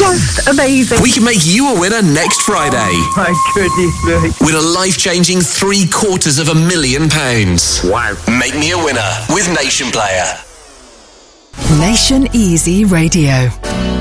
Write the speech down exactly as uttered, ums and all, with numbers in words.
just amazing. We can make you a winner next Friday. Oh, my goodness me. With a life-changing three quarters of a million pounds. Wow. Make me a winner with Nation Player. Nation Easy Radio.